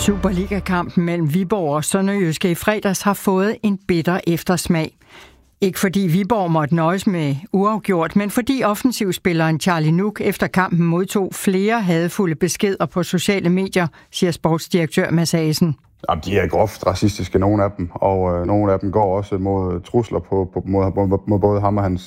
Superliga-kampen mellem Viborg og Sønderjyske i fredags har fået en bitter eftersmag. Ikke fordi Viborg måtte nøjes med uafgjort, men fordi offensivspilleren Charlie Nuk efter kampen modtog flere hadefulde beskeder på sociale medier, siger sportsdirektør Mads Asen. Jamen, de er groft racistiske, nogle af dem, og nogle af dem går også mod trusler mod både ham og